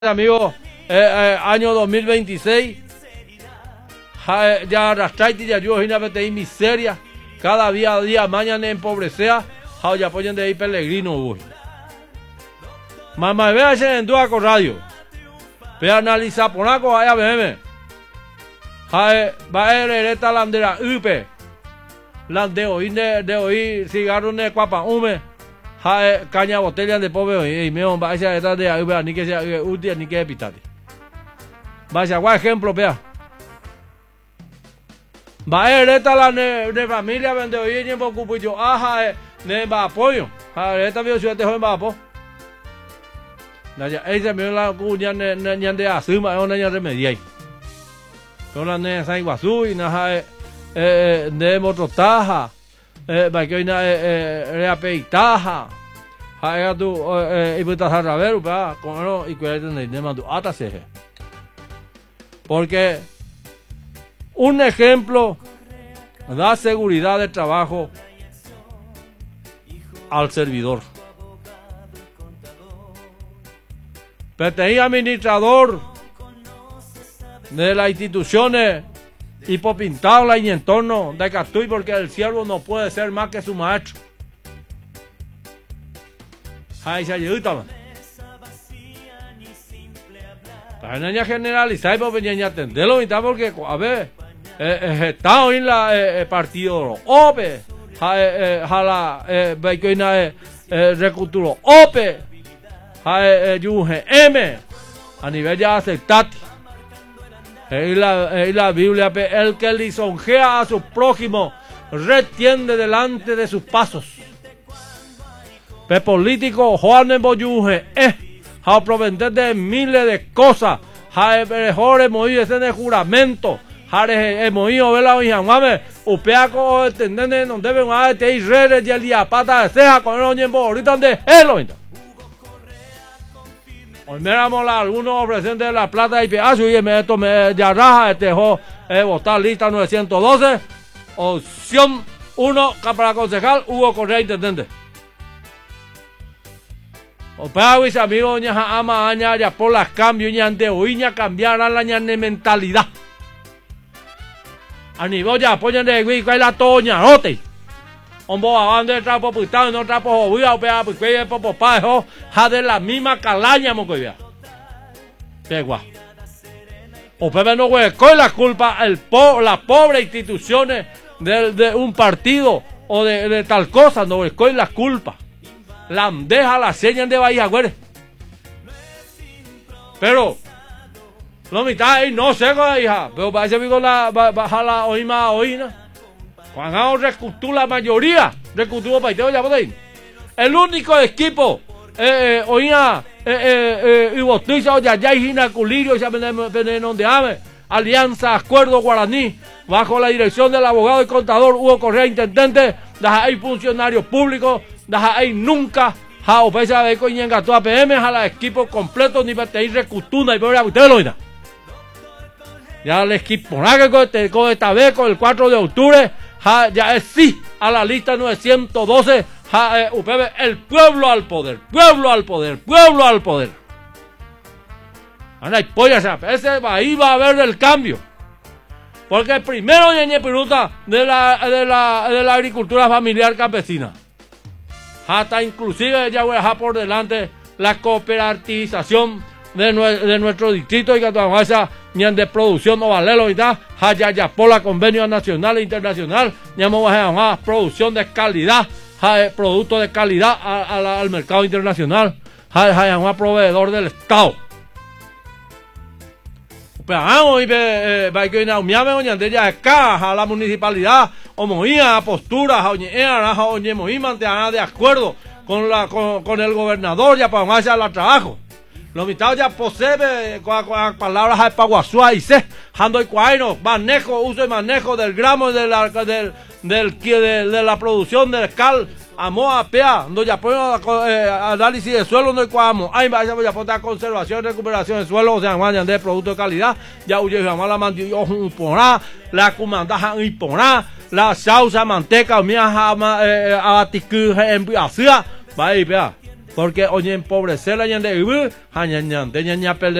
Amigo, año 2026, ya arrastraste ya yo una vez miseria, cada día mañana empobrecea, ya apoyan de ahí peregrino hoy. Mamá vea ese en dua con radio, ve analiza ponaco allá bebe, va a heredar la bandera upe, la de hoy cigarro de cuapa hume. Caña botella de pobre y me va a esa de ahí ni que sea útil ni que pitati. Vaya guay ejemplo vea. Va a heredar la de familia vende hoy ni poco pues yo ne va apoyo. Esta vio ciudad de joven va apoyo. Ella me la cuña ne de asuma una niña remedia. Con la ne sai guasu y na de mototaja. Va que hoy na reapeitaja. Haya tu y puedes a ver con no y que de mando hasta se. Porque un ejemplo da seguridad de trabajo al servidor. Pertenece administrador de las instituciones y por pintarla y entorno de Catuy porque el siervo no puede ser más que su maestro. Ahí se ayuda. La niña generalizada y por venir a atenderlo porque a ver está hoy en la partido OPE jala becoina recuturo OPE UGM a nivel ya aceptate. La Biblia, el que lisonjea a su prójimo retiende delante de sus pasos. El político Juan Boyuje a provender de miles de cosas, a mejor morir ese de juramento, a morir vela o jamás, upeaco entender no deben a te redes y el día pata de ceja con el oñembo ahorita de él. Hoy miramos algunos ofrecientes de la plata y pedazo y esto me ya raja votar lista 912 opción 1 para concejal Hugo Correa intendente. Opawis amigo ña ama aña ya por las cambios ña ante oiña cambiar a la ña mentalidad. A nivel ya apoyan de güey que la toña rote. Hombo abando de trapo putado no trapo obvio opea pues que popo pajo ja de la misma calaña mocoya. Pegua. Opepe no güey con la culpa la pobre instituciones de un partido o de tal cosa no güey con la culpa. La deja la señal de Bahía, güey. Pero, lo mitad ahí no sé, hija. Pero parece que baja la oíma oína. Cuando hago recutú la mayoría, recutú paiteo ya por ahí. El único equipo, oína, y botiza, ya hina culirio, ya veneno de ave. Alianza, Acuerdo Guaraní, bajo la dirección del abogado y contador Hugo Correa, intendente, hay funcionarios públicos. Hay nunca o pesa de coñenga toda PM a la equipo completo ni para ir recutuna y por ahí usted lo oiga. Ya el equipo con esta vez con el 4 de octubre ya es sí a la lista 912 UPB el pueblo al poder, pueblo al poder, pueblo al poder. Ana y polla ahí va a haber el cambio. Porque el primero ñeñe piruta de la agricultura familiar campesina. Hasta inclusive ya voy a dejar por delante la cooperativización de nuestro distrito y que esa ni de producción o valelo y tal, ya por la convenio nacional e internacional, ya vamos a dejar producción de calidad, productos de calidad al mercado internacional, ya proveedor del Estado. Pero y que ya acá a la municipalidad o movía posturas o de acuerdo con el gobernador ya para hacer el trabajo. Los mitad ya posee con palabras de paguasua y se ando y cuaino manejo uso y manejo del gramo de la producción del cal amo pea no ya pongo análisis de suelo no cuamo ay vaya ya ponta conservación recuperación de suelo o sea mañana de productos de calidad ya huye jamás la mandioca pona la comanda y pona la salsa manteca mía jama abaticu en asia va y pea Porque oye empobrecer la ñande hañañante ñaña